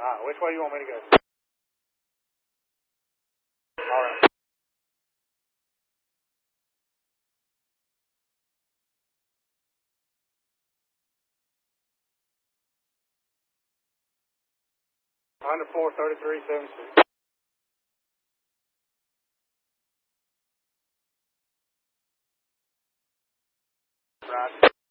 Which way do you want me to go? All right. Under 433.76. Right.